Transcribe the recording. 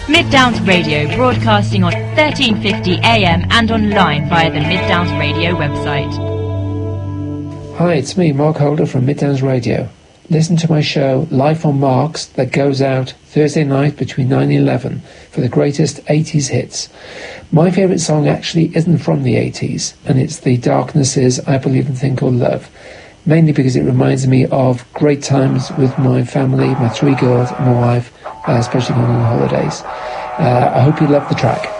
Mid Downs Radio, broadcasting on 1350 AM and online via the Mid Downs Radio website. Hi, it's me, Mark Holder from Mid Downs Radio. Listen to my show, Life on Marks, that goes out Thursday night between 9 and 11 for the greatest 80s hits. My favourite song actually isn't from the 80s, and it's the Darknesses' I Believe in a Thing Called Love, mainly because it reminds me of great times with my family, my 3 girls and my wife, especially going on holidays. I hope you love the track.